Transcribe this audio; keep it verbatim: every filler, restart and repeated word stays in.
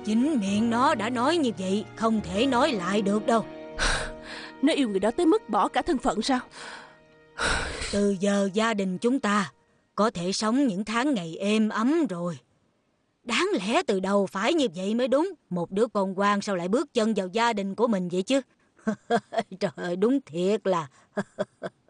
Chính miệng nó đã nói như vậy, không thể nói lại được đâu. Nó yêu người đó tới mức bỏ cả thân phận sao? Từ giờ gia đình chúng ta có thể sống những tháng ngày êm ấm rồi. Đáng lẽ từ đầu phải như vậy mới đúng. Một đứa con quan sao lại bước chân vào gia đình của mình vậy chứ? Trời ơi, đúng thiệt là